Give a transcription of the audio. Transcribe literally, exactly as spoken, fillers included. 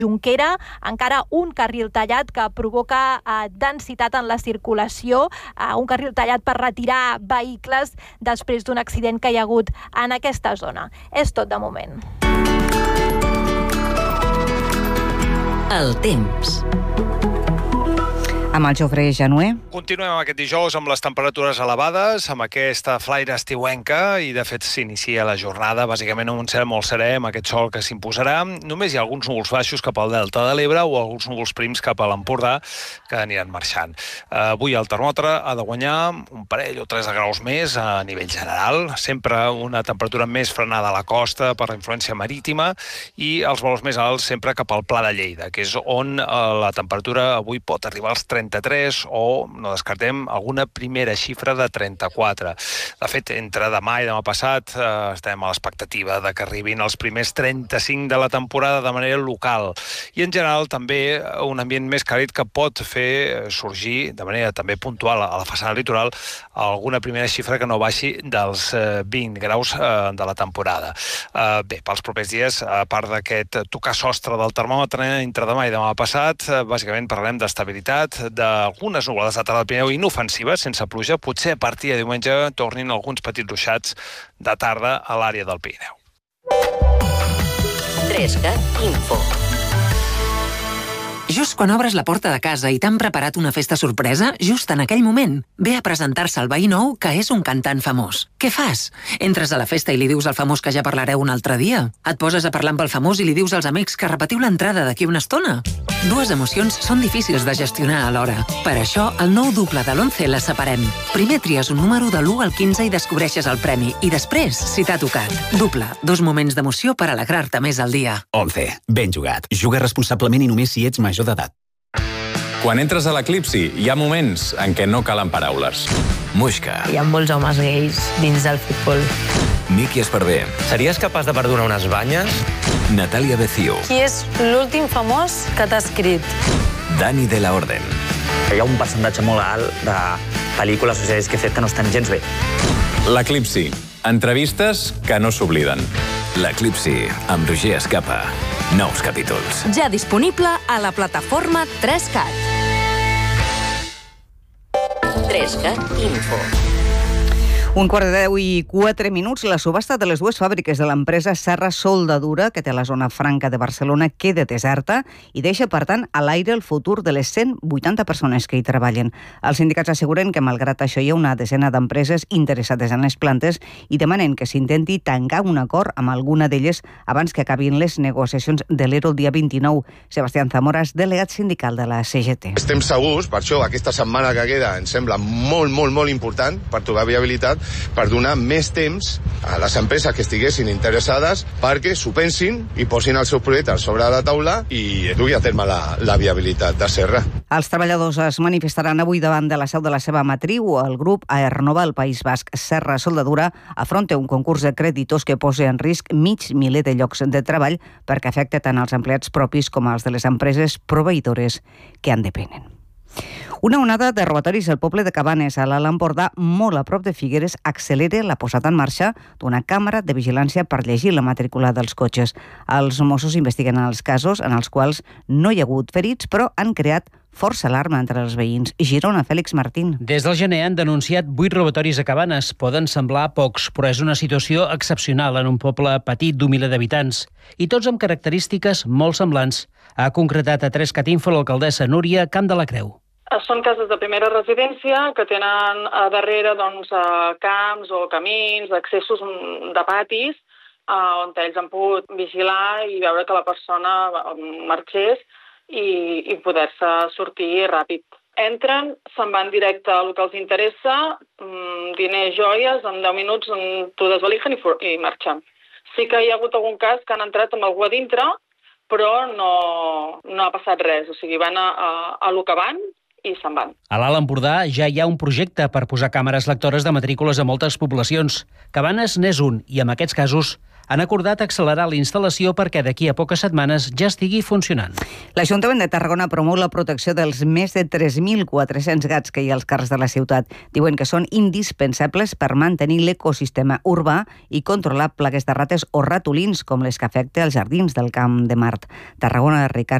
Junquera, encara un carril tallat que provoca eh, densitat en la circulació, eh, un carril tallat per retirar vehicles després d'un accident que hi ha hagut en aquesta zona. És tot de moment. El temps. Amb el Jofre Januer. Continuem aquest dijous amb les temperatures elevades, amb aquesta flaire estiuenca, i de fet s'inicia la jornada bàsicament amb un cel molt serè, amb aquest sol que s'imposarà. Només hi ha alguns núvols baixos cap al delta de l'Ebre o alguns núvols prims cap a l'Empordà que aniran marxant. Avui el termòmetre ha de guanyar un parell o tres de graus més a nivell general, sempre una temperatura més frenada a la costa per la influència marítima, i els valors més alts sempre cap al Pla de Lleida, que és on la temperatura avui pot arribar als trenta-tres o, no descartem, alguna primera xifra de trenta-quatre. De fet, entre demà i demà passat eh, estem a l'expectativa de que arribin els primers trenta-cinc de la temporada de manera local. I en general també un ambient més càlid que pot fer sorgir de manera també puntual a la façana litoral alguna primera xifra que no baixi dels eh, vint graus eh, de la temporada. Eh, bé, pels propers dies, a part d'aquest tocar sostre del termòmetre entre demà i demà passat, eh, bàsicament parlarem d'estabilitat, d'algunes nuvolades de tarda al Pirineu inofensives, sense pluja. Potser a partir de diumenge tornin alguns petits ruixats de tarda a l'àrea del Pirineu. trescat Info. Just quan obres la porta de casa i t'han preparat una festa sorpresa, just en aquell moment, ve a presentar-se el veí nou que és un cantant famós. Què fas? Entres a la festa i li dius al famós que ja parlareu un altre dia? Et poses a parlar amb el famós i li dius als amics que repetiu l'entrada d'aquí una estona? Dues emocions són difícils de gestionar alhora. Per això, el nou duple de l'once les separem. Primer tries un número de l'u al quinze i descobreixes el premi. I després, si t'ha tocat. Duple, dos moments d'emoció per alegrar-te més al dia. once. Ben jugat. Juga responsablement i només si ets major d'edat. Quan entres a l'Eclipsi, hi ha moments en què no calen paraules. Muixca. Hi ha molts homes gais dins del futbol. Miqui Esparvé. Series capaç de perdonar unes banyes? Natàlia Becio. Qui és l'últim famós que t'ha escrit? Dani de la Orden. Hi ha un percentatge molt alt de pel·lícules o sèries que he fet que no estan gens bé. L'Eclipsi. Entrevistes que no s'obliden. L'Eclipsi, amb Roger Escapa. Nous capítols. Ja disponible a la plataforma trescat. trescat Info. Un quart de deu i quatre minuts, la subhasta de les dues fàbriques de l'empresa Serra Soldadura, que té la zona franca de Barcelona, queda deserta i deixa, per tant, a l'aire el futur de les cent vuitanta persones que hi treballen. Els sindicats asseguren que, malgrat això, hi ha una desena d'empreses interessades en les plantes i demanen que s'intenti tancar un acord amb alguna d'elles abans que acabin les negociacions de l'E R O el dia vint-i-nou. Sebastián Zamora és delegat sindical de la C G T. Estem segurs, per això aquesta setmana que queda ens sembla molt, molt, molt important per trobar viabilitat, per donar més temps a les empreses que estiguessin interessades perquè s'ho pensin i posin els seus projectes sobre la taula i dugui a terme la, la viabilitat de Serra. Els treballadors es manifestaran avui davant de la seu de la seva matriu. El grup Aernova, al País Basc, Serra Soldadura, afronta un concurs de creditors que posa en risc mig miler de llocs de treball perquè afecta tant els empleats propis com els de les empreses proveïdores que en depenen. Una onada de robatoris al poble de Cabanes, a l'Alt Empordà, molt a prop de Figueres, accelera la posada en marxa d'una càmera de vigilància per llegir la matrícula dels cotxes. Els Mossos investiguen els casos en els quals no hi ha hagut ferits, però han creat força alarma entre els veïns. Girona, Fèlix Martín. Des del gener han denunciat vuit robatoris a Cabanes. Poden semblar pocs, però és una situació excepcional en un poble petit d'un miler d'habitants. I tots amb característiques molt semblants. Ha concretat a trescat Info l'alcaldessa Núria Camp de la Creu. Són cases de primera residència que tenen a darrere doncs, camps o camins, accessos de patis, on ells han pogut vigilar i veure que la persona marxés i, i poder-se sortir ràpid. Entren, se'n van directe a el que els interessa, diners, joies, en deu minuts t'ho desvalijen i, i marxen. Sí que hi ha hagut algun cas que han entrat amb algú a dintre, però no, no ha passat res. O sigui, van a, a, a lo que van i se'n van. A l'Alt Empordà ja hi ha un projecte per posar càmeres lectores de matrícules a moltes poblacions. Cabanes n'és un, i en aquests casos han acordat accelerar la instal·lació perquè d'aquí a poques setmanes ja estigui funcionant. L'Ajuntament de Tarragona promou la protecció dels més de tres mil quatre-cents gats que hi ha als carrers de la ciutat. Diuen que són indispensables per mantenir l'ecosistema urbà i controlar plagues de rates o ratolins com les que afecta els jardins del Camp de Mart. Tarragona, Ricard